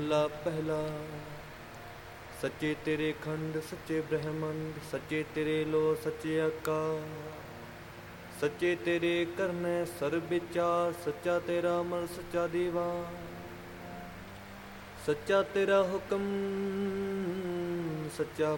ਮਹੱਲਾ ਪਹਿਲਾ। ਸੱਚੇ ਤੇਰੇ ਖੰਡ ਸੱਚੇ ਬ੍ਰਹਮੰਡ, ਸੱਚੇ ਤੇਰੇ ਲੋ ਸੱਚੇ ਆਕਾਸ਼। ਸੱਚੇ ਤੇਰੇ ਕਰਨੇ ਸਰਬ ਵਿਚਾਰ, ਸੱਚਾ ਤੇਰਾ ਅਮਲ ਸੱਚਾ ਦੀਵਾਨ। ਸੱਚਾ ਤੇਰਾ ਹੁਕਮ ਸੱਚਾ